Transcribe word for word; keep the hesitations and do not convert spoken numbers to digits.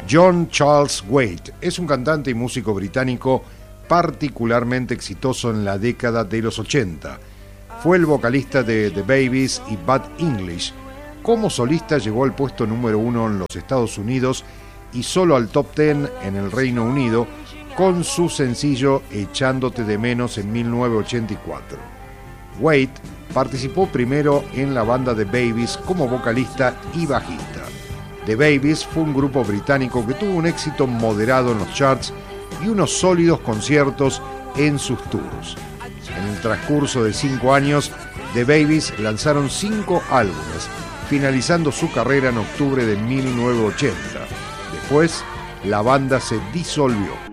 John Charles Waite es un cantante y músico británico particularmente exitoso en la década de los ochenta. Fue el vocalista de The Babys y Bad English. Como solista llegó al puesto número uno en los Estados Unidos y solo al top ten en el Reino Unido con su sencillo Echándote de menos en mil novecientos ochenta y cuatro. Waite participó primero en la banda The Babys como vocalista y bajista. The Babys fue un grupo británico que tuvo un éxito moderado en los charts y unos sólidos conciertos en sus tours. En el transcurso de cinco años, The Babys lanzaron cinco álbumes, finalizando su carrera en octubre de mil novecientos ochenta. Después, la banda se disolvió.